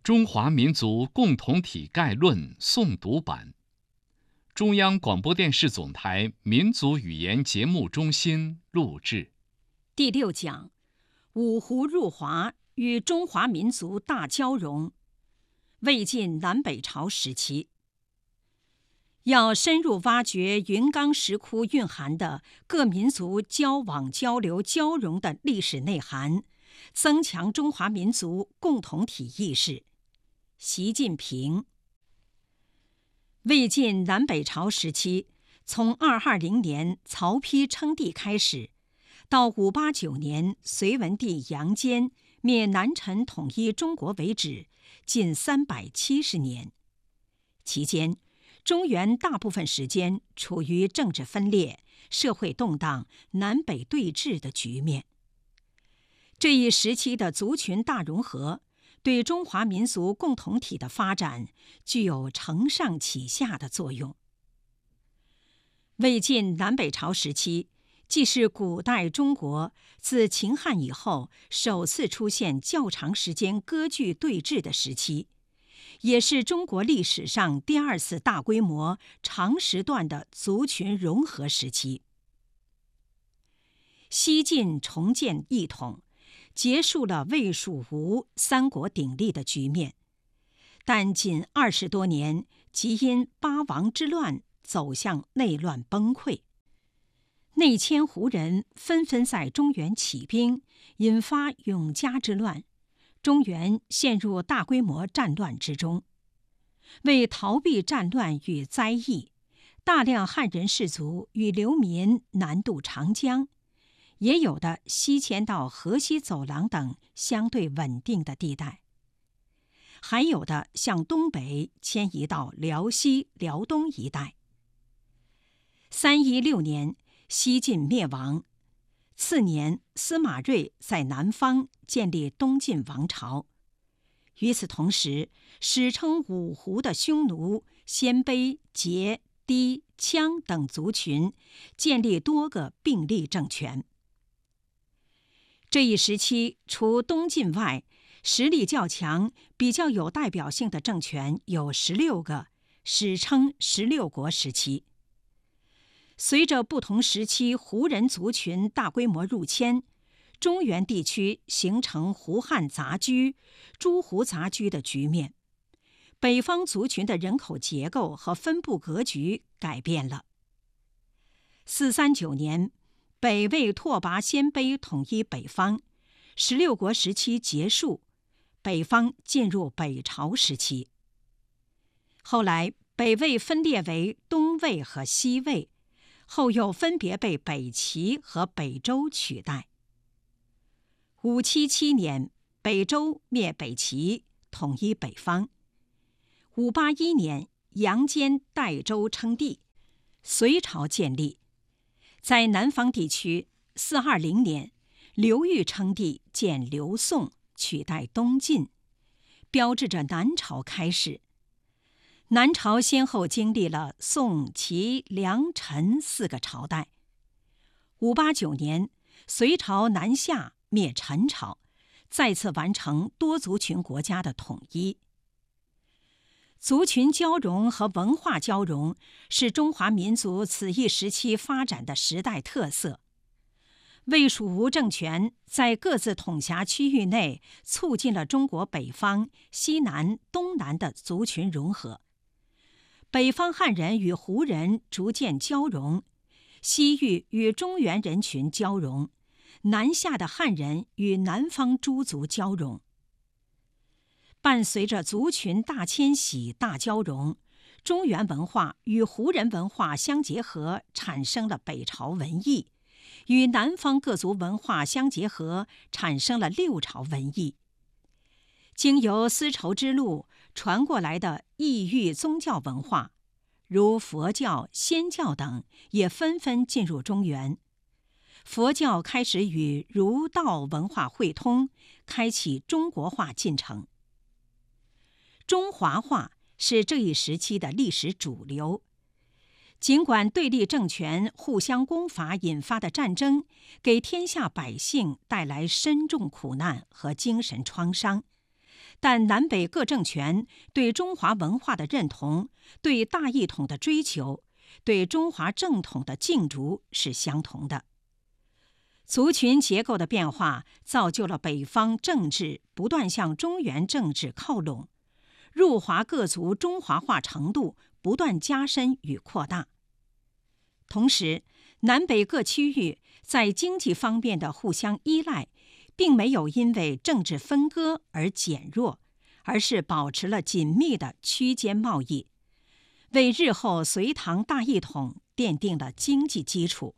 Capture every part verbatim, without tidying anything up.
中华民族共同体概论》诵读版，中央广播电视总台民族语言节目中心录制。 第六讲：五胡入华与中华民族大交融。魏晋南北朝时期，要深入挖掘云冈石窟蕴含的各民族交往、交流、交融的历史内涵，增强中华民族共同体意识。习近平。魏晋南北朝时期，从二二零年曹丕称帝开始，到五八九年隋文帝杨坚灭南陈统一中国为止，近三百七十年。期间，中原大部分时间处于政治分裂、社会动荡、南北对峙的局面。这一时期的族群大融合，对中华民族共同体的发展具有承上启下的作用。魏晋南北朝时期，既是古代中国自秦汉以后首次出现较长时间割据对峙的时期，也是中国历史上第二次大规模长时段的族群融合时期。西晋重建一统，结束了魏蜀吴三国鼎立的局面，但仅二十多年即因八王之乱走向内乱崩溃。内迁胡人纷纷在中原起兵，引发永嘉之乱，中原陷入大规模战乱之中。为逃避战乱与灾疫，大量汉人士族与流民南渡长江，也有的西迁到河西走廊等相对稳定的地带，还有的向东北迁移到辽西、辽东一带。三一六年，西晋灭亡，次年司马睿在南方建立东晋王朝。与此同时，史称五胡的匈奴、鲜卑、羯、氐、羌等族群建立多个并立政权。这一时期，除东晋外，实力较强、比较有代表性的政权有十六个，史称十六国时期。随着不同时期胡人族群大规模入迁，中原地区形成胡汉杂居、诸胡杂居的局面，北方族群的人口结构和分布格局改变了。四三九年，北魏拓跋鲜卑统一北方，十六国时期结束，北方进入北朝时期。后来，北魏分裂为东魏和西魏，后又分别被北齐和北周取代。五七七年，北周灭北齐，统一北方。五八一年，杨坚代周称帝，隋朝建立。在南方地区，四二零年，刘裕称帝，建刘宋，取代东晋，标志着南朝开始。南朝先后经历了宋、齐、梁、陈四个朝代。五八九年，隋朝南下灭陈朝，再次完成多族群国家的统一。族群交融和文化交融是中华民族此一时期发展的时代特色。魏蜀吴政权在各自统辖区域内促进了中国北方、西南、东南的族群融合。北方汉人与胡人逐渐交融，西域与中原人群交融，南下的汉人与南方诸族交融。伴随着族群大迁徙、大交融，中原文化与胡人文化相结合，产生了北朝文艺；与南方各族文化相结合，产生了六朝文艺。经由丝绸之路传过来的异域宗教文化，如佛教、仙教等，也纷纷进入中原。佛教开始与儒道文化汇通，开启中国化进程。中华化是这一时期的历史主流。尽管对立政权互相攻伐引发的战争给天下百姓带来深重苦难和精神创伤， 但南北各政权对中华文化的认同、对大一统的追求、对中华正统的敬逐是相同的。族群结构的变化造就了北方政治不断向中原政治靠拢，入华各族中华化程度不断加深与扩大。同时，南北各区域在经济方面的互相依赖，并没有因为政治分割而减弱，而是保持了紧密的区间贸易，为日后隋唐大一统奠定了经济基础。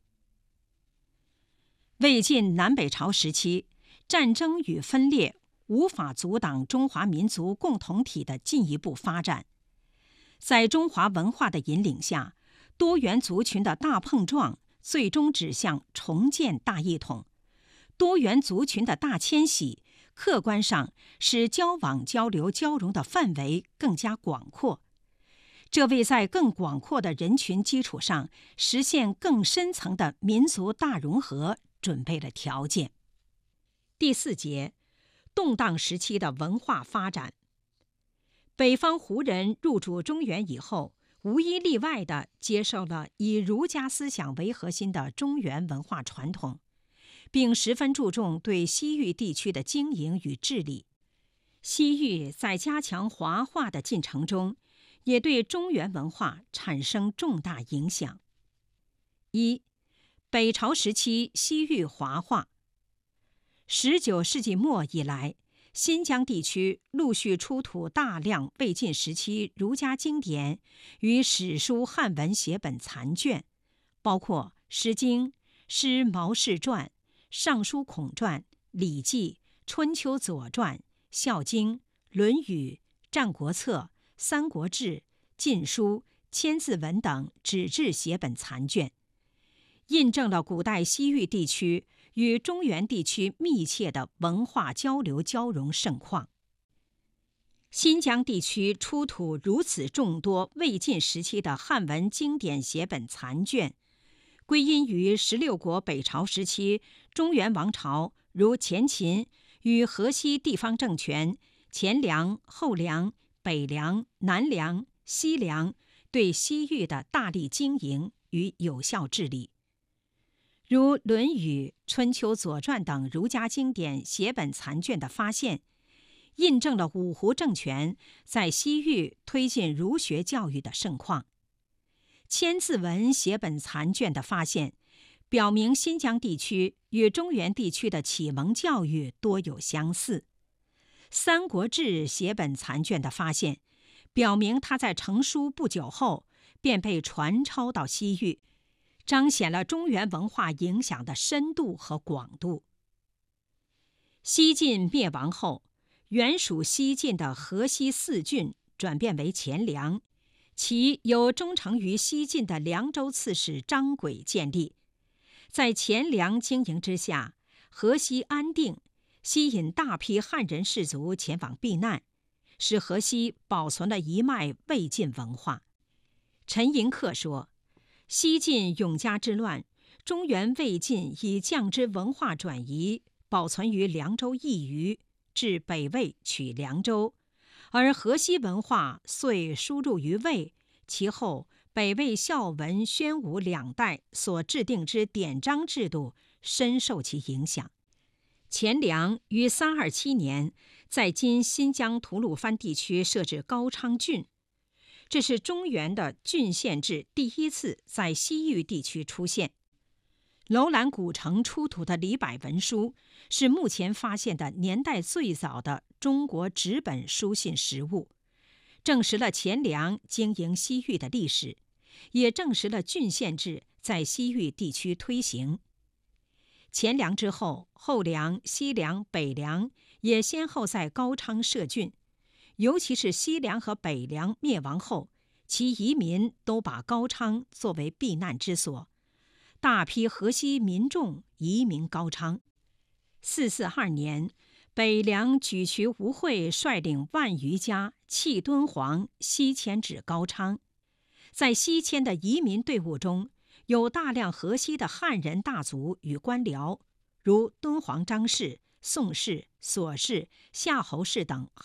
魏晋南北朝时期，战争与分裂无法阻挡中华民族共同体的进一步发展。在中华文化的引领下，多元族群的大碰撞最终指向重建大一统。多元族群的大迁徙，客观上使交往交流交融的范围更加广阔，这为在更广阔的人群基础上实现更深层的民族大融合准备了条件。第四节，动荡时期的文化发展。北方胡人入主中原以后，无一例外地接受了以儒家思想为核心的中原文化传统，并十分注重对西域地区的经营与治理。西域在加强华化的进程中，也对中原文化产生重大影响。一、北朝时期西域华化。十九世纪末以来，新疆地区陆续出土大量魏晋时期儒家经典与史书汉文写本残卷，包括《诗经》《诗毛氏传》《尚书孔传》《礼记》《春秋左传》《孝经》《论语》《战国策》《三国志》《晋书》《千字文》等纸质写本残卷，印证了古代西域地区与中原地区密切的文化交流交融盛况。新疆地区出土如此众多魏晋时期的汉文经典写本残卷，归因于十六国北朝时期中原王朝如前秦与河西地方政权前凉、后凉、北凉、南凉、西凉对西域的大力经营与有效治理。如《论语》《春秋左传》等儒家经典写本残卷的发现，印证了五胡政权在西域推进儒学教育的盛况。千字文写本残卷的发现，表明新疆地区与中原地区的启蒙教育多有相似。三国志写本残卷的发现，表明它在成书不久后便被传抄到西域，彰显了中原文化影响的深度和广度。西晋灭亡后，原属西晋的河西四郡转变为前凉，其由忠诚于西晋的凉州刺史张轨建立。在前凉经营之下，河西安定，吸引大批汉人士族前往避难，使河西保存了一脉魏晋文化。陈寅恪说，西晋永嘉之乱，中原魏晋以降之文化转移保存于凉州一隅，至北魏取凉州，而河西文化遂输入于魏，其后北魏孝文、宣武两代所制定之典章制度深受其影响。前凉于三二七年在今新疆吐鲁番地区设置高昌郡，这是中原的郡县制第一次在西域地区出现。楼兰古城出土的李柏文书是目前发现的年代最早的中国纸本书信实物，证实了前凉经营西域的历史，也证实了郡县制在西域地区推行。前凉之后，后凉、西凉、北凉也先后在高昌设郡，尤其是西凉和北凉灭亡后，其移民都把高昌作为避难之所，大批河西民众移民高昌。四四二年，北凉举渠吴会率领万余家弃敦煌，西迁至高昌。在西迁的移民队伍中，有大量河西的汉人大族与官僚，如敦煌张氏、宋氏、索氏、夏侯氏等